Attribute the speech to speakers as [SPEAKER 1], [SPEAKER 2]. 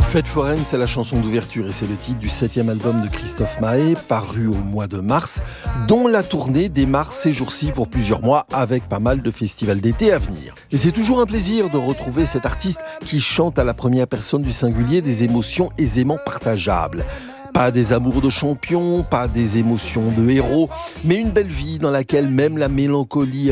[SPEAKER 1] Fête foraine, c'est la chanson d'ouverture et c'est le titre du 7e album de Christophe Maé, paru au mois de mars, dont la tournée démarre ces jours-ci pour plusieurs mois avec pas mal de festivals d'été à venir. Et c'est toujours un plaisir de retrouver cet artiste qui chante à la première personne du singulier des émotions aisément partageables. Pas des amours de champions, pas des émotions de héros, mais une belle vie dans laquelle même la mélancolie